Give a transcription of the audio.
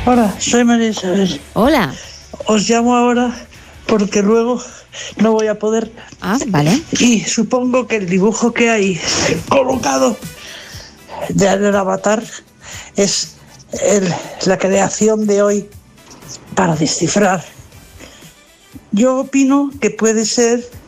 Hola, soy María Isabel. Hola. Os llamo ahora porque luego no voy a poder. Ah, vale. Y supongo que el dibujo que hay colocado del avatar es la creación de hoy para descifrar. Yo opino que puede ser